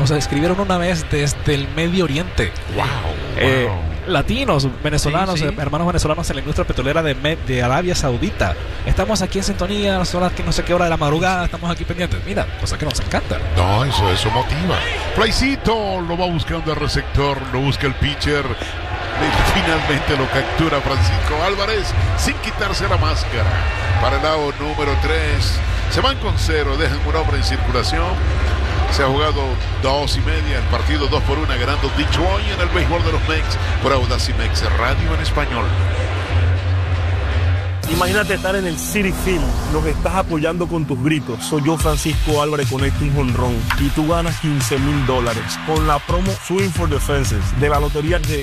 nos escribieron una vez desde el Medio Oriente. Wow. Latinos, venezolanos, Sí. hermanos venezolanos en la industria petrolera de Arabia Saudita. Estamos aquí en sintonía, son las que no sé qué hora de la madrugada, estamos aquí pendientes. Mira, cosa que nos encanta. No, eso motiva. Playcito lo va buscando el receptor, lo busca el pitcher. Finalmente lo captura Francisco Álvarez sin quitarse la máscara. Para el lado número 3. Se van con 0, dejan un hombre en circulación. Se ha jugado 2 y media, el partido 2-1 ganando Detroit en el béisbol de los Mex por Audacy Mex Radio en español. Imagínate estar en el Citi Field, los estás apoyando con tus gritos. Soy yo, Francisco Álvarez, conecto un jonrón y tú ganas $15,000 con la promo Swing for the Fences de la lotería de